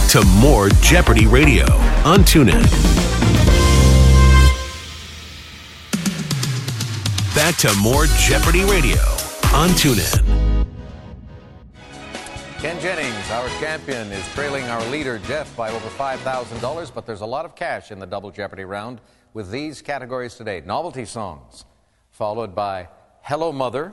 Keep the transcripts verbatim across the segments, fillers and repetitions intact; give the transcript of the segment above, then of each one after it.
Back to more Jeopardy Radio on TuneIn. Back to more Jeopardy Radio on TuneIn. Ken Jennings, our champion, is trailing our leader, Jeff, by over five thousand dollars, but there's a lot of cash in the Double Jeopardy round with these categories today. Novelty songs, followed by Hello Mother,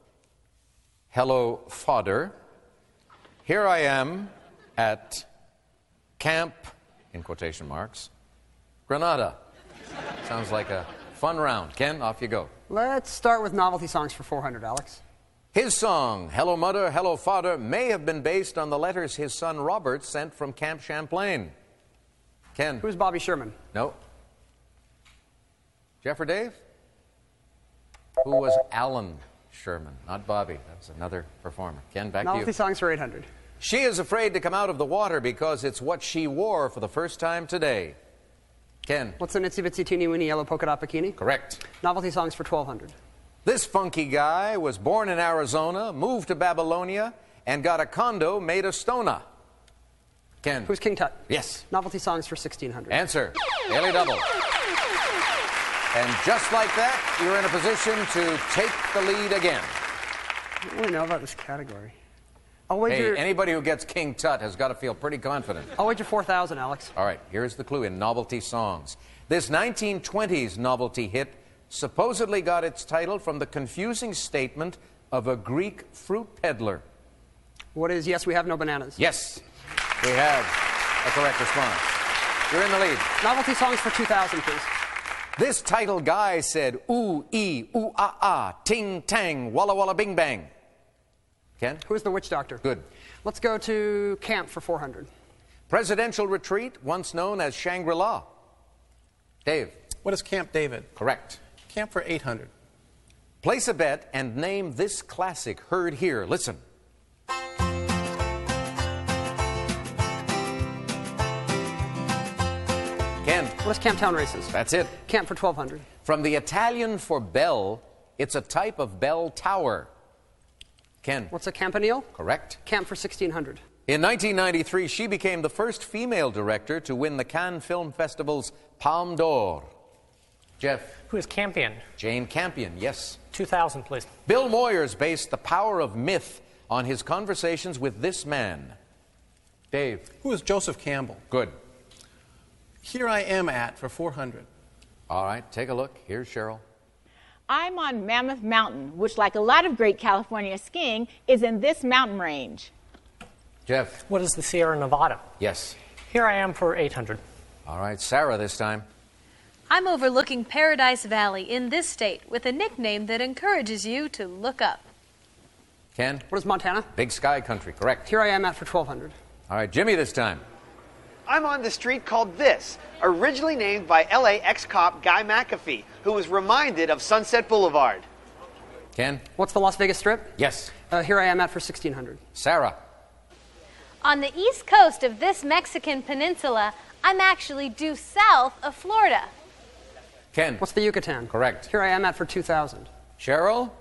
Hello Father, Here I Am at Camp, in quotation marks, Granada. Sounds like a fun round. Ken, off you go. Let's start with novelty songs for four hundred, Alex. His song, Hello Mother, Hello Father, may have been based on the letters his son Robert sent from Camp Champlain. Ken. Who's Bobby Sherman? No. Jeff or Dave? Who was Alan Sherman? Not Bobby. That was another performer. Ken, back novelty to you. songs for eight hundred. She is afraid to come out of the water because it's what she wore for the first time today. Ken. What's the Itsy Bitsy Teeny Weeny Yellow Polka Dot Bikini? Correct. Novelty songs for twelve hundred. This funky guy was born in Arizona, moved to Babylonia, and got a condo made of stona. Ken. Who's King Tut? Yes. Novelty songs for sixteen hundred. Answer. Daily Double. And just like that, you're in a position to take the lead again. I don't really know about this category. I'll Hey, wager... anybody who gets King Tut has got to feel pretty confident. I'll wager four thousand, Alex. All right, here's the clue in novelty songs. This nineteen twenties novelty hit supposedly got its title from the confusing statement of a Greek fruit peddler. What is Yes, We Have No Bananas? Yes, we have a correct response. You're in the lead. Novelty songs for two thousand, please. This title guy said, ooh, ee, ooh, ah, ah, ting, tang, walla, walla, bing, bang. Ken? Who's the witch doctor? Good. Let's go to Camp for four hundred. Presidential retreat, once known as Shangri-La. Dave? What is Camp David? Correct. Camp for eight hundred. Place a bet and name this classic heard here. Listen. Ken? What is Camp Town Races? That's it. Camp for twelve hundred. From the Italian for bell, it's a type of bell tower. Ken? What's a campanile? Correct. Camp for sixteen hundred. In nineteen ninety-three, she became the first female director to win the Cannes Film Festival's Palme d'Or. Jeff? Who is Campion? Jane Campion, yes. two thousand, please. Bill Moyers based the power of myth on his conversations with this man. Dave? Who is Joseph Campbell? Good. Here I Am at for four hundred. All right, take a look. Here's Cheryl. I'm on Mammoth Mountain, which, like a lot of great California skiing, is in this mountain range. Jeff? What is the Sierra Nevada? Yes. Here I Am for eight hundred. All right, Sarah this time. I'm overlooking Paradise Valley in this state with a nickname that encourages you to look up. Ken? What is Montana? Big Sky Country, correct. Here I Am at for twelve hundred. All right, Jimmy this time. I'm on the street called This, originally named by L A ex-cop Guy McAfee, who was reminded of Sunset Boulevard. Ken? What's the Las Vegas Strip? Yes. Uh, here I Am at for sixteen hundred. Sarah? On the east coast of this Mexican peninsula, I'm actually due south of Florida. Ken? What's the Yucatan? Correct. Here I Am at for two thousand. Cheryl?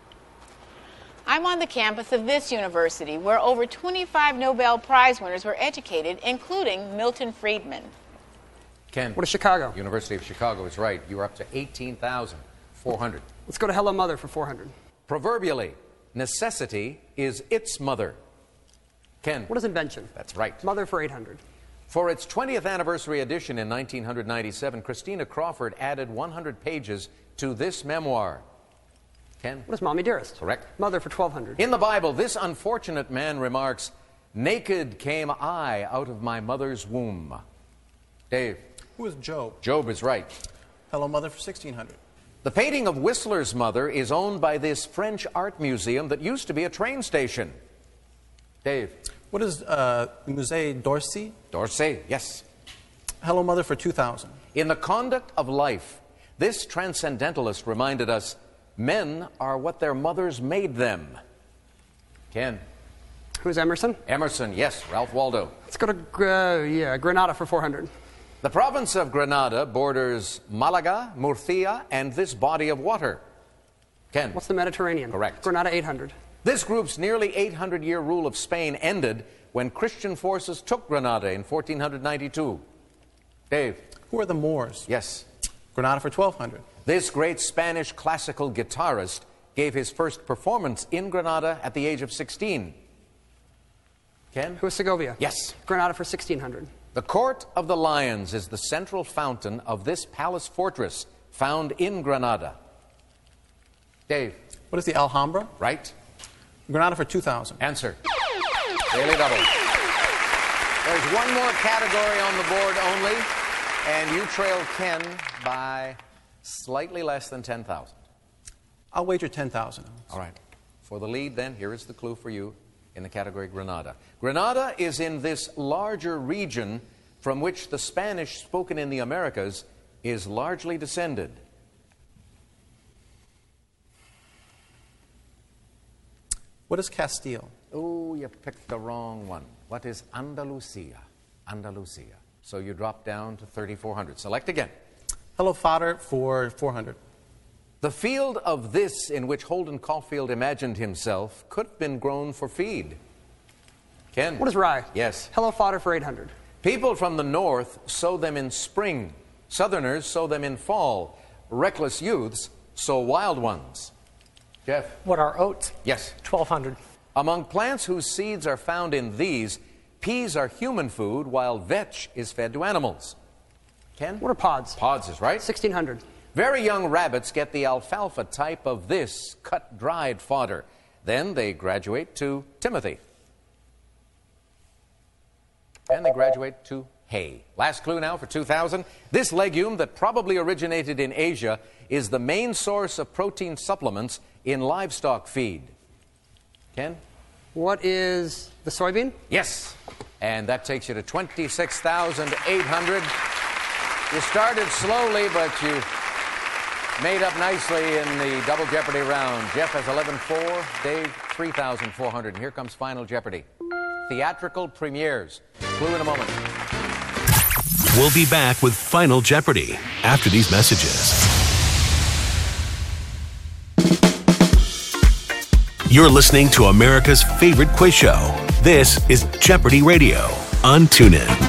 I'm on the campus of this university, where over twenty-five Nobel Prize winners were educated, including Milton Friedman. Ken? What is Chicago? University of Chicago is right. You're up to eighteen thousand four hundred. Let's go to Hello Mother for four hundred. Proverbially, necessity is its mother. Ken? What is invention? That's right. Mother for eight hundred. For its twentieth anniversary edition in nineteen ninety-seven, Christina Crawford added one hundred pages to this memoir. Ken? What is Mommy Dearest? Correct. Mother for twelve hundred. In the Bible, this unfortunate man remarks, naked came I out of my mother's womb. Dave? Who is Job? Job is right. Hello Mother for sixteen hundred. The painting of Whistler's mother is owned by this French art museum that used to be a train station. Dave? What is uh, Musée d'Orsay? D'Orsay, yes. Hello Mother for two thousand. In the conduct of life, this transcendentalist reminded us, men are what their mothers made them. Ken? Who's Emerson? Emerson, yes. Ralph Waldo. Let's go to uh, yeah, Granada for four hundred. The province of Granada borders Malaga, Murcia, and this body of water. Ken? What's the Mediterranean? Correct. Granada eight hundred. This group's nearly eight hundred year rule of Spain ended when Christian forces took Granada in fourteen ninety-two? Dave? Who are the Moors? Yes. Granada for twelve hundred. This great Spanish classical guitarist gave his first performance in Granada at the age of sixteen. Ken? Who is Segovia? Yes. Granada for sixteen hundred. The Court of the Lions is the central fountain of this palace fortress found in Granada. Dave? What is the Alhambra? Right. Granada for two thousand. Answer. Daily double. There's one more category on the board only, and you trail Ken by slightly less than ten thousand. I'll wager ten thousand. All right. For the lead, then, here is the clue for you in the category Granada. Granada is in this larger region from which the Spanish spoken in the Americas is largely descended. What is Castile? Oh, you picked the wrong one. What is Andalusia? Andalusia. So you drop down to thirty-four hundred. Select again. Hello, Fodder for four hundred. The field of this in which Holden Caulfield imagined himself could have been grown for feed. Ken? What is rye? Yes. Hello fodder for eight hundred. People from the north sow them in spring. Southerners sow them in fall. Reckless youths sow wild ones. Jeff? What are oats? Yes. twelve hundred. Among plants whose seeds are found in these, peas are human food while vetch is fed to animals. Ken? What are pods? Pods is right. sixteen hundred. Very young rabbits get the alfalfa type of this cut-dried fodder. Then they graduate to Timothy. And they graduate to hay. Last clue now for two thousand. This legume that probably originated in Asia is the main source of protein supplements in livestock feed. Ken? What is the soybean? Yes. And that takes you to twenty-six thousand eight hundred. You started slowly, but you made up nicely in the Double Jeopardy round. Jeff has eleven four, Dave three thousand four hundred. And here comes Final Jeopardy. Theatrical premieres. Clue in a moment. We'll be back with Final Jeopardy after these messages. You're listening to America's favorite quiz show. This is Jeopardy Radio on TuneIn.